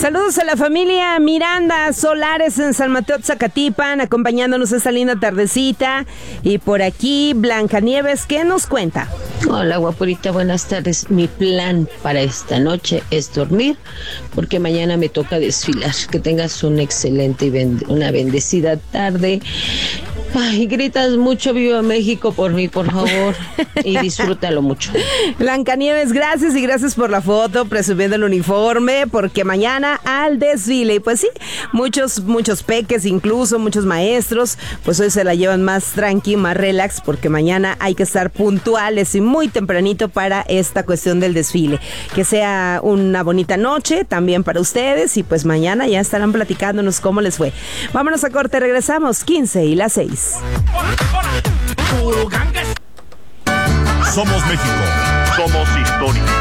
Saludos a la familia Miranda Solares en San Mateo Zacatipan, acompañándonos esta linda tardecita. Y por aquí, Blancanieves, ¿qué nos cuenta? Hola, guapurita, buenas tardes. Mi plan para esta noche es dormir, porque mañana me toca desfilar. Que tengas una excelente y una bendecida tarde. Ay, gritas mucho, viva México por mí, por favor, y disfrútalo mucho. Blancanieves, gracias y gracias por la foto, presumiendo el uniforme, porque mañana al desfile. Y pues sí, muchos peques, incluso muchos maestros, pues hoy se la llevan más tranqui, más relax, porque mañana hay que estar puntuales y muy tempranito para esta cuestión del desfile. Que sea una bonita noche también para ustedes, y pues mañana ya estarán platicándonos cómo les fue. Vámonos a corte, regresamos, 15:06. Somos México. Somos historia.